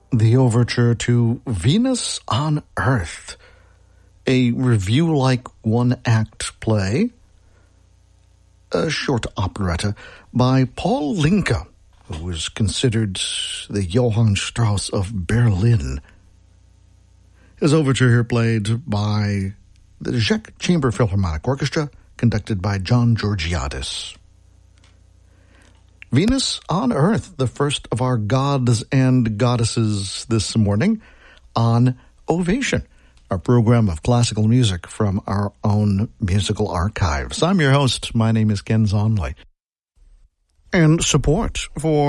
the overture to Venus on Earth, a review-like one-act play, a short operetta by Paul Linke, who was considered the Johann Strauss of Berlin. His overture here played by the Czech Chamber Philharmonic Orchestra, conducted by John Georgiadis. Venus on Earth, the first of our gods and goddesses this morning, on Ovation, our program of classical music from our own musical archives. I'm your host. My name is Ken Zonley. And support for